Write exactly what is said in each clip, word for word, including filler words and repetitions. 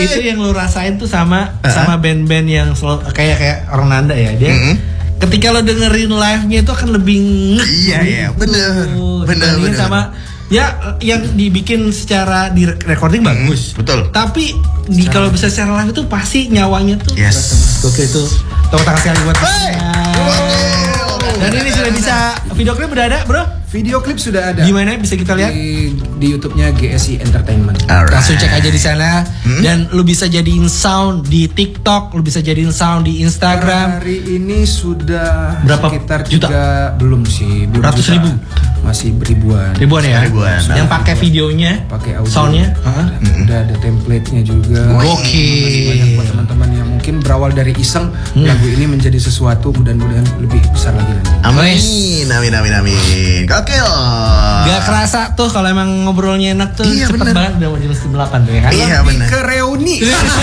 itu yang lu rasain tuh sama uh-huh. sama band-band yang selalu, kayak kayak orang Nanda ya dia. Mm-hmm. Ketika lo dengerin live-nya itu akan lebih ngeh. Iya iya bener bener bener. Sama ya yang dibikin secara di recording mm-hmm. bagus. Betul. Tapi di kalau bisa secara live itu pasti nyawanya tuh. Yes. Oke itu. Tepuk tangan sekali buat. Hey. Dan ini sudah bisa video klip udah ada bro? Video klip sudah ada. Gimana bisa kita lihat? Di, di YouTube-nya G S I Entertainment. Alright. Langsung cek aja di sana. Hmm? Dan lu bisa jadiin sound di TikTok, lu bisa jadiin sound di Instagram. Hari ini sudah berapa sekitar juta? Juga, belum sih, belum ratus juta. ribu. Masih beribuan. Ribuan ya? Ribuan. Nah, yang pakai videonya, pakai audio. Soundnya, uh-huh. hmm. udah ada template-nya juga. Oke. Masih banyak buat teman-teman yang mungkin berawal dari iseng hmm. lagu ini menjadi sesuatu mudah-mudahan lebih besar lagi nanti. Amin, amin, amin, amin. Gokil. Gak kerasa tuh kalau emang ngobrolnya enak tuh iya, cepet bener. banget udah mau jam setengah delapan tuh ya kan? Iya benar. Ke reuni.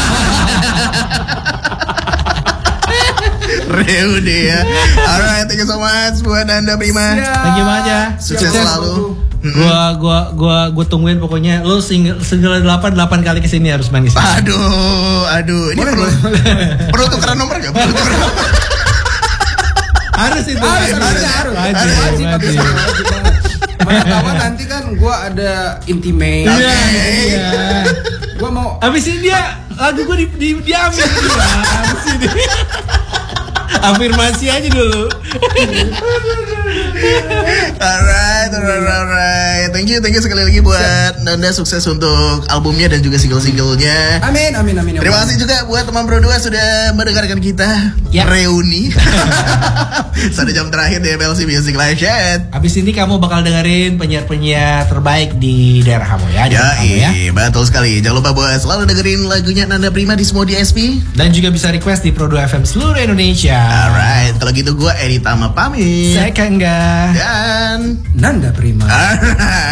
Reuni ya. Alright, thank you so much buat Nanda Prima. Thank you banget ya. Sukses selalu. Gua gua gua gua tungguin pokoknya lu single single delapan delapan kali kesini harus main kesini. Aduh, aduh. Ini perlu perlu tukeran nomor enggak? Perlu tukeran nomor. Harus itu. Harus, harus, harus. Wajib, wajib. Mana tahu nanti kan gue ada intimate. Iya, iya. Gue mau. Abis ini dia lagu gue di, di diambil. Abis ini. Afirmasi aja dulu. Alright, alright, alright. Thank you, thank you sekali lagi buat Nanda, sukses untuk albumnya dan juga single-singlenya. Amin, amin, amin. Terima kasih juga buat teman Bro dua sudah mendengarkan kita ya. Reuni. Satu jam terakhir di M L C Music Live Chat. Abis ini kamu bakal dengerin penyiar-penyiar terbaik di daerah kamu ya. Ya, kamu, ya. Betul sekali. Jangan lupa buat selalu dengerin lagunya Nanda Prima di semua D S P. Dan juga bisa request di Pro dua F M seluruh Indonesia. Alright, kalau gitu gue Edi Tama pamit. Saya Kangga dan Nanda Prima. Alright.